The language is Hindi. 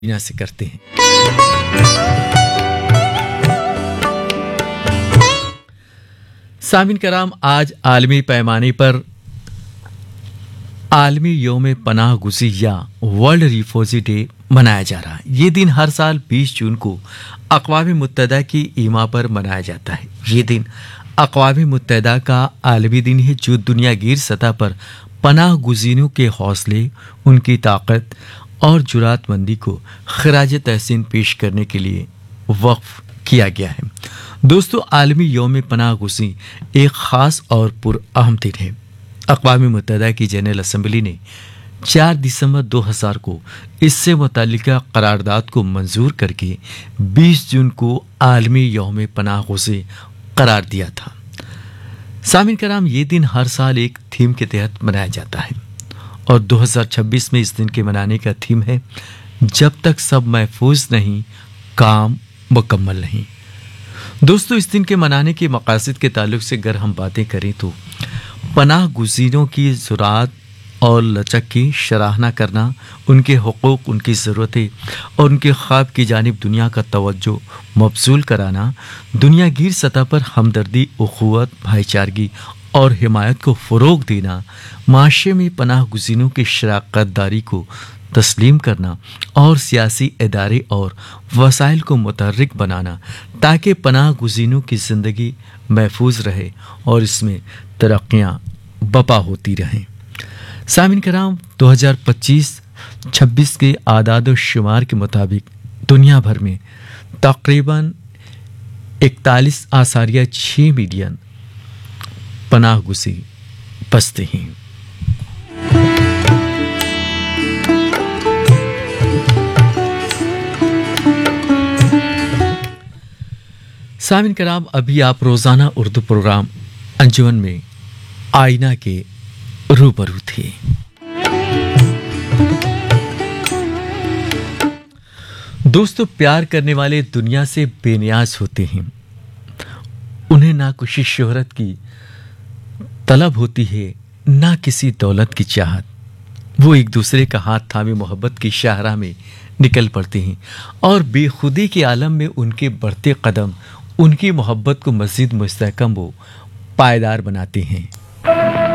बिना से करते हैं। सामिन कराम, आज आलमी पैमाने पर आलमी योम पनाह गुज़ी या वर्ल्ड रिफ्यूजी डे मनाया जा रहा है। ये दिन हर साल 20 जून को अक़वाम मुत्तहिदा की ईमा पर मनाया जाता है। ये दिन अक़वाम मुत्तहिदा का आलमी दिन है जो दुनियागीर सतह पर पनाह गुज़ीनों के हौसले, उनकी ताकत और जुरातमंदी को खराज तहसीन पेश करने के लिए वक्फ किया गया है। दोस्तों, आलमी योम पनाह गुज़ी एक ख़ास और पुरअहम दिन है। अक़वाम मुत्तहिदा की जनरल असम्बली ने 4 दिसंबर 2000 को इससे मुताल्लिका करारदाद को मंजूर करके 20 जून को आलमी यौम पनाह गुज़ी करार दिया था। सामिन कराम, ये दिन हर साल एक थीम के तहत मनाया जाता है और 2026 में इस दिन के मनाने का थीम है जब तक सब महफूज नहीं, काम मुकम्मल नहीं। दोस्तों, इस दिन के मनाने के मकासद के ताल्लुक से अगर हम बातें करें तो पनाह गुज़ीनों की ज़ुरात और लचक की सराहना करना, उनके हुकूक, उनकी ज़रूरतें और उनके ख्वाब की जानिब दुनिया का तवज्जो मबसूल कराना, दुनियागीर सतह पर हमदर्दी, उख़ुवत, भाईचारगी और हिमायत को फ़रोग़ देना, माशरे में पनाह गुज़ीनों की शराकतदारी को तस्लीम करना और सियासी इदारे और वसाइल को मुतहर्रिक बनाना ताकि पनाह गुज़ीनों की ज़िंदगी महफूज रहे और इसमें तरक्कियाँ बपा होती रहें। सामिन कराम, 2025-26 के आदाद व शुमार के मुताबिक दुनिया भर में तकरीबन 41.6 मिलियन पनाह गुज़ी बसते हैं। सामिन कराम, अभी आप रोज़ाना उर्दू प्रोग्राम अंजुमन में आईना के रूबरू थे। दोस्तों, प्यार करने वाले दुनिया से बेनियाज होते हैं। उन्हें ना किसी शोहरत की तलब होती है, ना किसी दौलत की चाहत। वो एक दूसरे का हाथ थामे मोहब्बत की शाहराह में निकल पड़ते हैं और बेखुदी के आलम में उनके बढ़ते कदम उनकी मोहब्बत को मज़ीद मुस्तहकम व पायदार बनाते हैं।